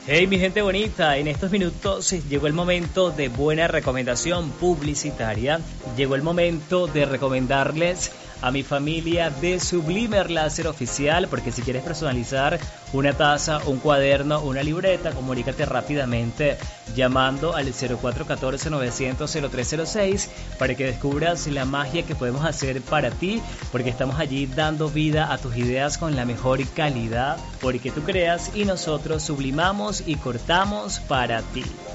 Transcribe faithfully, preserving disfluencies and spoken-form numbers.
Hey, mi gente bonita, en estos minutos eh, llegó el momento de buena recomendación publicitaria. Llegó el momento de recomendarles a mi familia de Sublimer Láser Oficial, porque si quieres personalizar una taza, un cuaderno, una libreta, comunícate rápidamente llamando al cero cuatro uno cuatro, novecientos, cero tres cero seis para que descubras la magia que podemos hacer para ti, porque estamos allí dando vida a tus ideas con la mejor calidad, porque tú creas y nosotros sublimamos y cortamos para ti.